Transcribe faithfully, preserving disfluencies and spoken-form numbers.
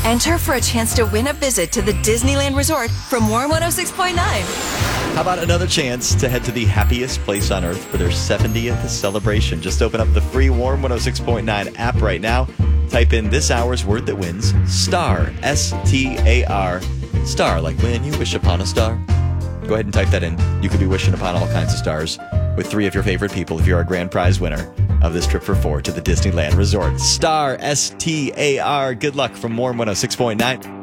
Enter for a chance to win a visit to the Disneyland Resort from Warm one oh six point nine. How about another chance to head to the happiest place on earth for their seventieth celebration? Just open up the free Warm one oh six point nine app right now. Type in this hour's word that wins, STAR, S T A R, star, like when you wish upon a star. Go ahead and type that in. You could be wishing upon all kinds of stars with three of your favorite people if you're a grand prize winner of this trip for four to the Disneyland Resort. STAR, S T A R. Good luck from Warm one oh six point nine.